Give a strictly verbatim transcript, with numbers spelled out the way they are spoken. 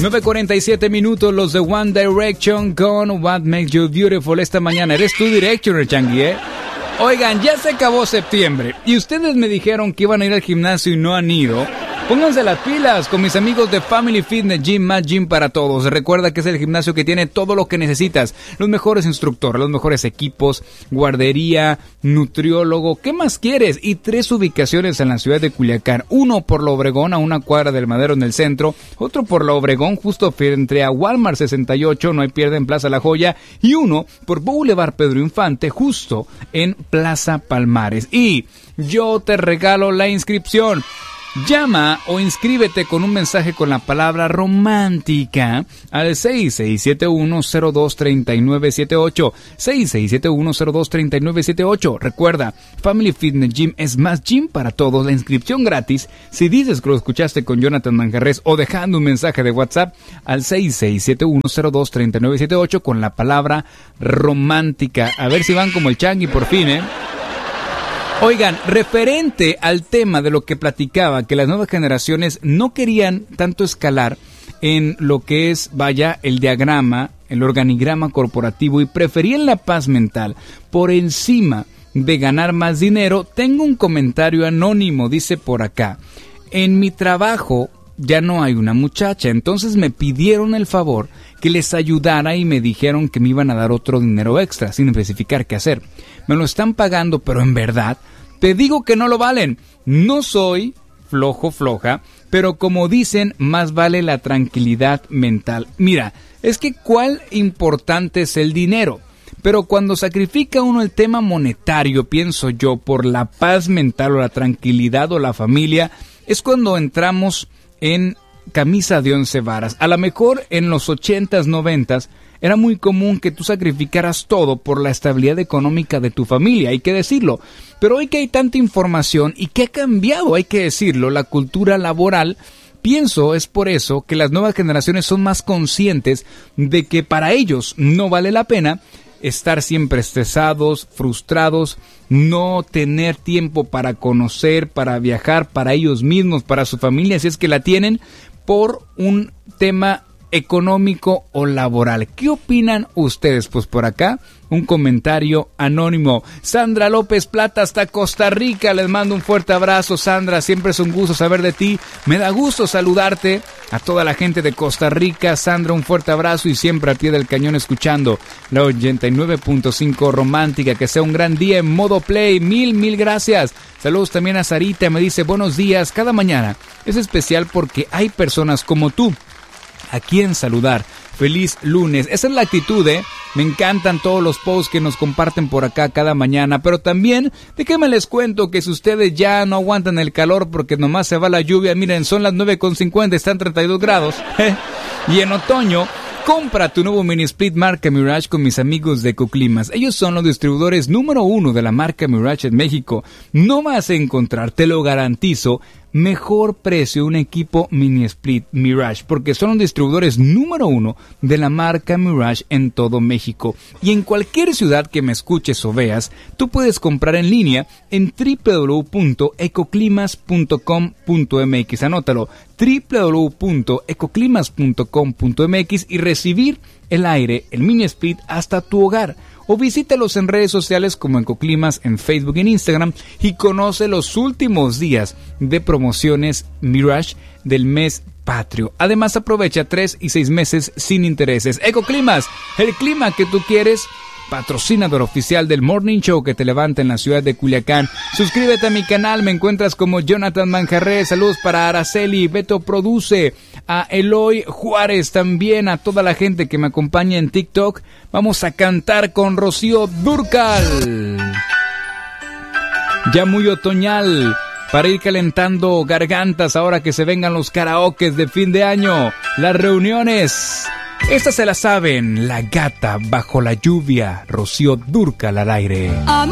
nueve cuarenta y siete minutos, los de One Direction con What Makes You Beautiful esta mañana. Eres tu Directioner, Changi, ¿eh? Oigan, ya se acabó septiembre y ustedes me dijeron que iban a ir al gimnasio y no han ido. Pónganse las pilas con mis amigos de Family Fitness Gym, más gym para todos. Recuerda que es el gimnasio que tiene todo lo que necesitas. Los mejores instructores, los mejores equipos, guardería, nutriólogo. ¿Qué más quieres? Y tres ubicaciones en la ciudad de Culiacán. Uno por la Obregón, a una cuadra del Madero en el centro. Otro por la Obregón, justo frente a Walmart sesenta y ocho, no hay pierde en Plaza La Joya. Y uno por Boulevard Pedro Infante, justo en Plaza Palmares. Y yo te regalo la inscripción. Llama o inscríbete con un mensaje con la palabra romántica al seis seis siete uno cero dos tres nueve siete ocho. seis seis siete uno cero dos tres nueve siete ocho. Recuerda, Family Fitness Gym es más gym para todos. La inscripción gratis si dices que lo escuchaste con Jonathan Manjarres o dejando un mensaje de WhatsApp al seis seis siete uno cero dos tres nueve siete ocho con la palabra romántica. A ver si van como el Changi por fin, ¿eh? Oigan, referente al tema de lo que platicaba, que las nuevas generaciones no querían tanto escalar en lo que es, vaya, el diagrama, el organigrama corporativo y preferían la paz mental por encima de ganar más dinero. Tengo un comentario anónimo, dice por acá. En mi trabajo ya no hay una muchacha, entonces me pidieron el favor que les ayudara y me dijeron que me iban a dar otro dinero extra, sin especificar qué hacer. Me lo están pagando, pero en verdad te digo que no lo valen. No soy flojo, floja, pero como dicen, más vale la tranquilidad mental. Mira, es que cuál importante es el dinero, pero cuando sacrifica uno el tema monetario, pienso yo, por la paz mental o la tranquilidad o la familia, es cuando entramos en camisa de once varas. A lo mejor en los ochentas, noventas, era muy común que tú sacrificaras todo por la estabilidad económica de tu familia, hay que decirlo. Pero hoy que hay tanta información y que ha cambiado, hay que decirlo, la cultura laboral, pienso es por eso que las nuevas generaciones son más conscientes de que para ellos no vale la pena estar siempre estresados, frustrados, no tener tiempo para conocer, para viajar, para ellos mismos, para su familia, si es que la tienen, por un tema económico o laboral. ¿Qué opinan ustedes? Pues por acá, un comentario anónimo. Sandra López Plata hasta Costa Rica, les mando un fuerte abrazo. Sandra, siempre es un gusto saber de ti, me da gusto saludarte. A toda la gente de Costa Rica, Sandra, un fuerte abrazo y siempre al pie del cañón escuchando la ochenta y nueve punto cinco romántica. Que sea un gran día en modo play, mil, mil gracias. Saludos también a Sarita, me dice buenos días. Cada mañana es especial porque hay personas como tú a quien saludar. Feliz lunes. Esa es la actitud, ¿eh? Me encantan todos los posts que nos comparten por acá cada mañana, pero también, ¿de qué me les cuento? Que si ustedes ya no aguantan el calor porque nomás se va la lluvia, miren, son las nueve con cincuenta, están treinta y dos grados, ¿eh? Y en otoño, compra tu nuevo mini split marca Mirage con mis amigos de Ecoclimas. Ellos son los distribuidores número uno de la marca Mirage en México. No vas a encontrar, te lo garantizo, mejor precio un equipo mini split Mirage, porque son los distribuidores número uno de la marca Mirage en todo México. Y en cualquier ciudad que me escuches o veas, tú puedes comprar en línea en doble u doble u doble u punto ecoclimas punto com punto m x. Anótalo, doble u doble u doble u punto ecoclimas punto com punto m x y recibir el aire, el mini split hasta tu hogar. O visítalos en redes sociales como Ecoclimas en Facebook y en Instagram y conoce los últimos días de promociones Mirage del mes patrio. Además aprovecha tres y seis meses sin intereses. Ecoclimas, el clima que tú quieres. Patrocinador oficial del Morning Show que te levanta en la ciudad de Culiacán. Suscríbete a mi canal, me encuentras como Jonathan Manjarres. Saludos para Araceli, Beto Produce, a Eloy Juárez, también a toda la gente que me acompaña en TikTok. Vamos a cantar con Rocío Dúrcal. Ya muy otoñal, para ir calentando gargantas ahora que se vengan los karaokes de fin de año, las reuniones. Esta se la saben, La Gata Bajo la Lluvia, Rocío Dúrcal al aire.